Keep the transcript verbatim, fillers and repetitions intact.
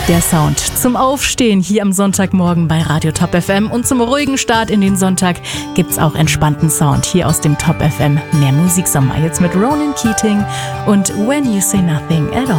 Der Sound zum Aufstehen hier am Sonntagmorgen bei Radio Top F M und zum ruhigen Start in den Sonntag gibt's auch entspannten Sound hier aus dem Top F M Mehr Musiksommer. Jetzt mit Ronan Keating und When You Say Nothing at All.